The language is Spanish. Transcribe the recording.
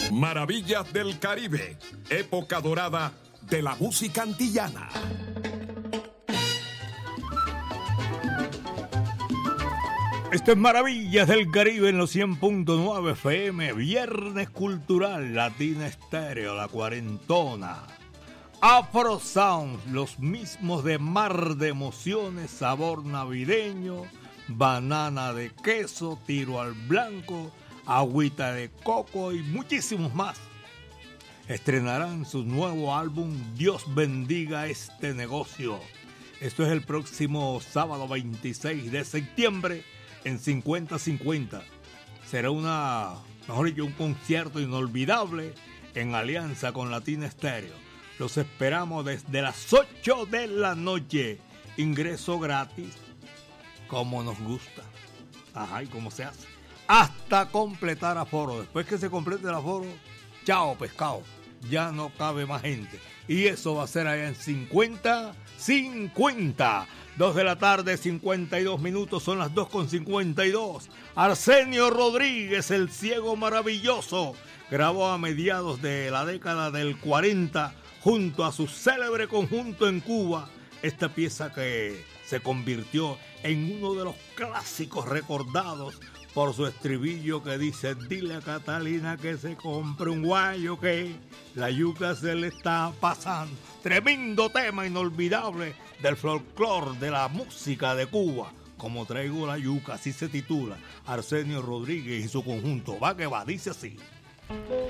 Maravillas del Caribe, época dorada de la música antillana. Esto es Maravillas del Caribe en los 100.9 FM, Viernes Cultural, Latina Estéreo, La Cuarentona, Afro Sound, los mismos de Mar de Emociones, Sabor Navideño, Banana de Queso, Tiro al Blanco, Agüita de Coco y muchísimos más. Estrenarán su nuevo álbum Dios bendiga este negocio. Esto es el próximo sábado 26 de septiembre en 50-50. Será un concierto inolvidable en alianza con Latina Estéreo. Los esperamos desde las 8 de la noche. Ingreso gratis, como nos gusta. Ajá, ¿y cómo se hace? Hasta completar aforo. Después que se complete el aforo, chao pescado. Ya no cabe más gente. Y eso va a ser allá en 50-50. 2 de la tarde, 52 minutos, son las 2:52. Arsenio Rodríguez, el ciego maravilloso, grabó a mediados de la década del 40, junto a su célebre conjunto en Cuba, esta pieza que se convirtió en uno de los clásicos recordados por su estribillo que dice: dile a Catalina que se compre un guayo que la yuca se le está pasando. Tremendo tema inolvidable del folclore de la música de Cuba. Como traigo la yuca, así se titula Arsenio Rodríguez y su conjunto. Va que va, dice así.